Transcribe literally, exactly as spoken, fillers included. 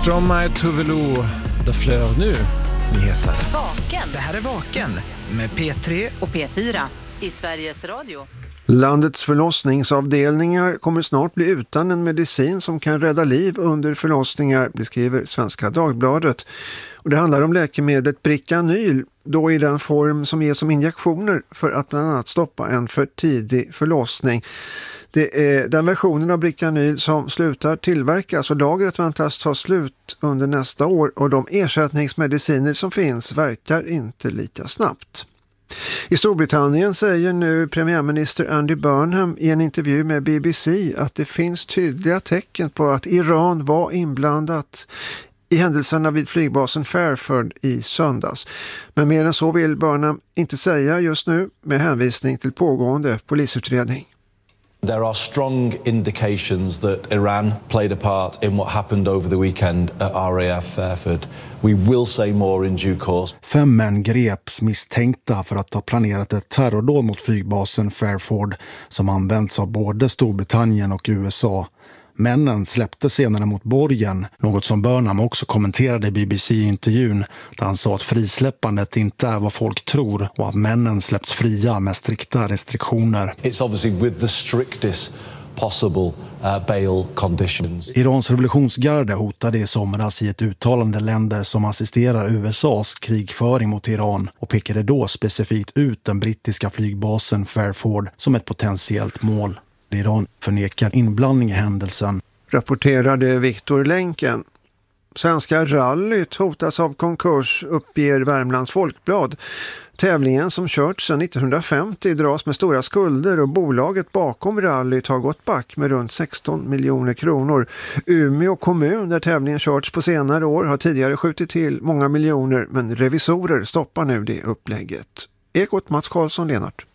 Stromae Tuvalu, The Fleur nu. Nyheter. Vaken. Det här är Vaken med P tre och P fyra i Sveriges Radio. Landets förlossningsavdelningar kommer snart bli utan en medicin som kan rädda liv under förlossningar, beskriver Svenska Dagbladet. Och det handlar om läkemedlet Bricanyl, då i den form som ges som injektioner för att bland annat stoppa en för tidig förlossning. Det är den versionen av Bricanyl som slutar tillverkas och lagret väntas ta slut under nästa år, och de ersättningsmediciner som finns verkar inte lika snabbt. I Storbritannien säger nu premiärminister Andy Burnham i en intervju med B B C att det finns tydliga tecken på att Iran var inblandat i händelserna vid flygbasen Fairford i söndags. Men mer än så vill Burnham inte säga just nu, med hänvisning till pågående polisutredning. There are strong indications that Iran played a part in what happened over the weekend at R A F Fairford. We will say more in due course. Fem män greps misstänkta för att ha planerat ett terrordåd mot flygbasen Fairford som används av både Storbritannien och U S A. Männen släppte senare mot borgen, något som Burnham också kommenterade i B B C-intervjun, där han sa att frisläppandet inte är vad folk tror och att männen släpps fria med strikta restriktioner. It's obviously with the strictest possible uh, bail conditions. Irans revolutionsgarde hotade i somras i ett uttalande länder som assisterar U S A:s krigföring mot Iran och pekade då specifikt ut den brittiska flygbasen Fairford som ett potentiellt mål. Iran förnekar inblandning i händelsen. Rapporterade Viktor Länken. Svenska rallyt hotas av konkurs, uppger Värmlands Folkblad. Tävlingen som körts sedan nittonhundrafemtio dras med stora skulder och bolaget bakom rallyt har gått back med runt sexton miljoner kronor. Umeå kommun, där tävlingen körts på senare år, har tidigare skjutit till många miljoner, men revisorer stoppar nu det upplägget. Ekot Mats Karlsson, Lenart.